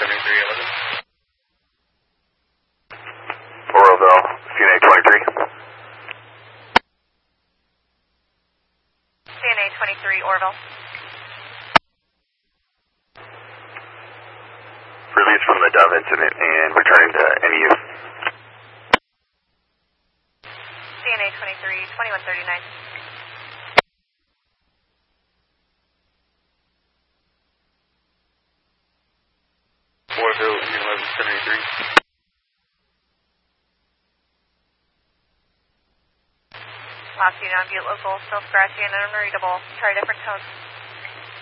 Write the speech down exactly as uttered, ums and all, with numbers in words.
seventy-three eleven. Oroville, C N A twenty-three. C N A twenty-three, Oroville. Release from the Dove incident and returning to N E U. C N A twenty-three, twenty-one thirty-nine. Oroville, eleven seventy-three. Last unit on Butte local, still scratchy and unreadable. Try different tones.